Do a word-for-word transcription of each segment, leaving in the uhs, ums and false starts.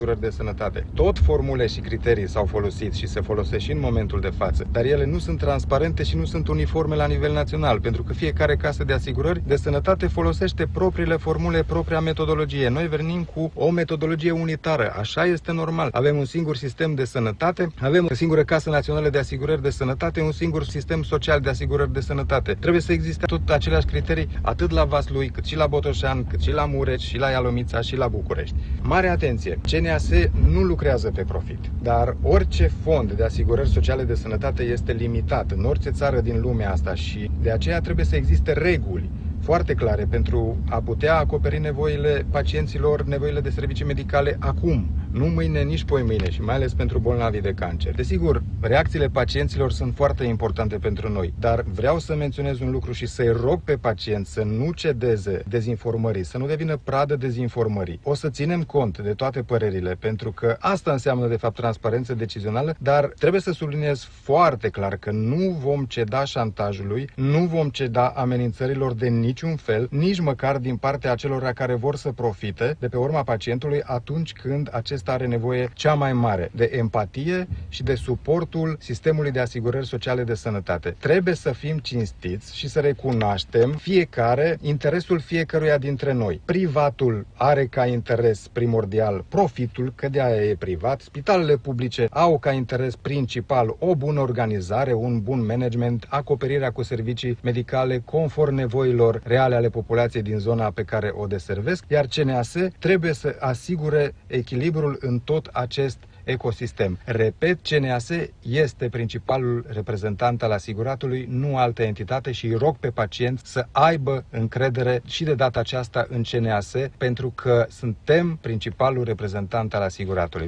de sănătate. Tot formule și criterii s-au folosit și se folosesc și în momentul de față, dar ele nu sunt transparente și nu sunt uniforme la nivel național, pentru că fiecare casă de asigurări de sănătate folosește propriile formule, propria metodologie. Noi venim cu o metodologie unitară, așa este normal. Avem un singur sistem de sănătate, avem o singură casă națională de asigurări de sănătate, un singur sistem social de asigurări de sănătate. Trebuie să existe tot aceleași criterii atât la Vaslui, cât și la Botoșani, cât și la Mureș, și la Ialomița, și la București. Mare atenție! C N A S nu lucrează pe profit, dar orice fond de asigurări sociale de sănătate este limitat în orice țară din lumea asta și de aceea trebuie să existe reguli foarte clare pentru a putea acoperi nevoile pacienților, nevoile de servicii medicale acum, nu mâine, nici poimâine și mai ales pentru bolnavii de cancer. Desigur, reacțiile pacienților sunt foarte importante pentru noi, dar vreau să menționez un lucru și să-i rog pe pacienți să nu cedeze dezinformării, să nu devină pradă dezinformării. O să ținem cont de toate părerile, pentru că asta înseamnă de fapt transparență decizională, dar trebuie să subliniez foarte clar că nu vom ceda șantajului, nu vom ceda amenințărilor de niciun fel, nici măcar din partea acelora care vor să profite de pe urma pacientului atunci când acesta are nevoie cea mai mare de empatie și de suportul sistemului de asigurări sociale de sănătate. Trebuie să fim cinstiți și să recunoaștem fiecare interesul fiecăruia dintre noi. Privatul are ca interes primordial profitul, că de aia e privat. Spitalele publice au ca interes principal o bună organizare, un bun management, acoperirea cu servicii medicale conform nevoilor reale ale populației din zona pe care o deservesc, iar C N A S trebuie să asigure echilibrul în tot acest ecosistem. Repet, C N A S este principalul reprezentant al asiguratului, nu altă entitate, și îi rog pe pacienți să aibă încredere și de data aceasta în C N A S, pentru că suntem principalul reprezentant al asiguratului.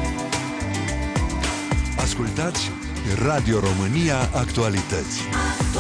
Ascultați Radio România Actualități.